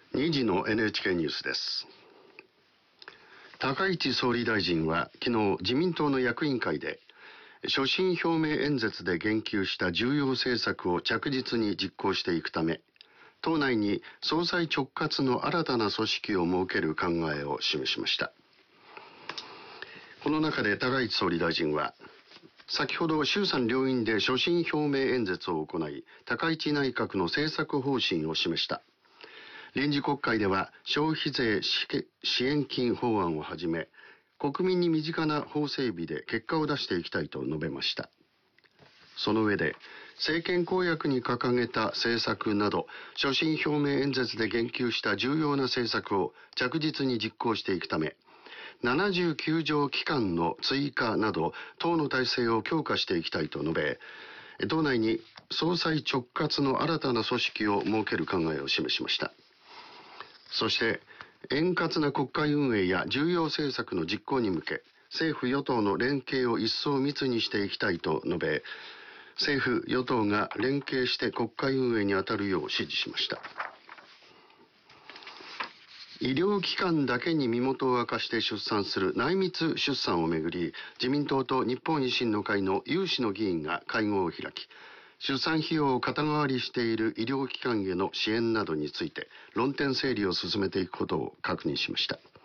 2時の NHK ニュースです。高市総理大臣は昨日自民党の役員会で所信表明演説で言及した重要政策を着実に実行していくため、党内に総裁直轄の新たな組織を設ける考えを示しました。この中で高市総理大臣は、先ほど衆参両院で所信表明演説を行い、高市内閣の政策方針を示した。臨時国会では消費税支援金法案をはじめ、国民に身近な法整備で結果を出していきたいと述べました。その上で、政権公約に掲げた政策など、所信表明演説で言及した重要な政策を着実に実行していくため、79条機関の追加など、党の体制を強化していきたいと述べ、党内に総裁直轄の新たな組織を設ける考えを示しました。そして、円滑な国会運営や重要政策の実行に向け、政府与党の連携を一層密にしていきたいと述べ、政府与党が連携して国会運営に当たるよう指示しました。医療機関だけに身元を明かして出産する内密出産をめぐり、自民党と日本維新の会の有志の議員が会合を開き、出産費用を肩代わりしている医療機関への支援などについて論点整理を進めていくことを確認しました。